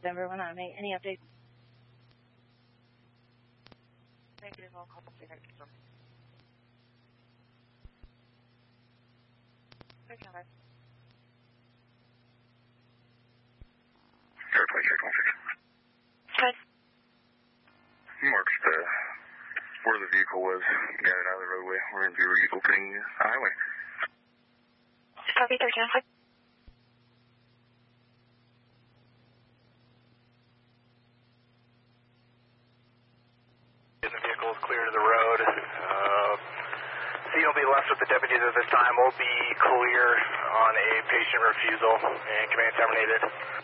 Denver 198. Any updates? Negative, I'll call Clear. Okay, guys. Fair play, check 16. Good. Marks where the vehicle was gathered out of the roadway. We're in view of vehicle putting the highway. Copy 13. The vehicle is clear to the road. Scene will be left with the deputies at this time. We'll be clear on a patient refusal and command terminated.